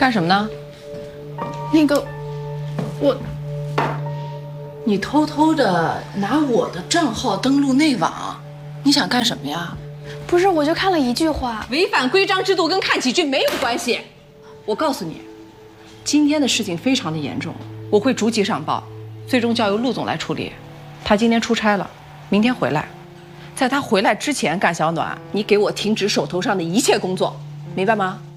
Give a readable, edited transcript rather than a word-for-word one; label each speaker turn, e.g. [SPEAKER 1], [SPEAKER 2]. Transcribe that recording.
[SPEAKER 1] 干什么呢？
[SPEAKER 2] 那个，
[SPEAKER 1] 你偷偷的拿我的账号登录内网，你想干什么呀？
[SPEAKER 2] 不是，我就看了一句话，
[SPEAKER 1] 违反规章制度跟看几句没有关系。我告诉你，今天的事情非常的严重，我会逐级上报，最终交由陆总来处理。他今天出差了，明天回来，在他回来之前，干小暖，你给我停止手头上的一切工作，明白吗？